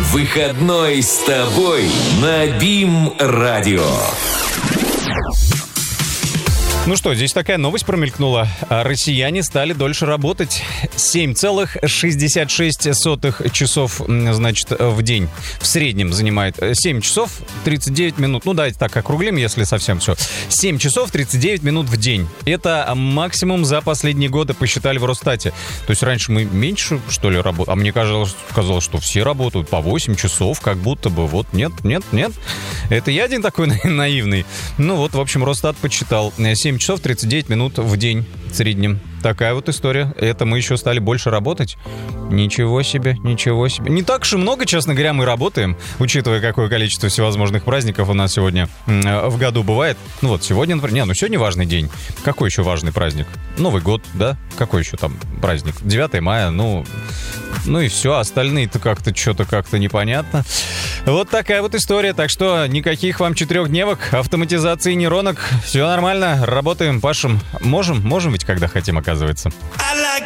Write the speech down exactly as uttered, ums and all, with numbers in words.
Выходной с тобой на БИМ-радио. Ну что, здесь такая новость промелькнула. Россияне стали дольше работать. семь целых шестьдесят шесть сотых часов, значит, в день. В среднем занимает семь часов тридцать девять минут. Ну, давайте так округлим, если совсем все. семь часов тридцать девять минут в день. Это максимум за последние годы, посчитали в Росстате. То есть раньше мы меньше, что ли, работали? А мне казалось, казалось, что все работают по восемь часов, как будто бы. Вот нет, нет, нет. Это я один такой наивный. Ну вот, в общем, Росстат подсчитал. семь часов тридцать девять минут в день в среднем. Такая вот история. Это мы еще стали больше работать. Ничего себе, ничего себе. Не так уж и много, честно говоря, мы работаем, учитывая, какое количество всевозможных праздников у нас сегодня в году бывает. Ну вот, сегодня, например... Не, ну сегодня важный день. Какой еще важный праздник? Новый год, да? Какой еще там праздник? девятое мая, ну... Ну и все, остальные-то как-то что-то как-то непонятно. Вот такая вот история. Так что никаких вам четырехдневок, автоматизации нейронок. Все нормально, работаем, пашем. Можем, можем ведь когда хотим, оказывается.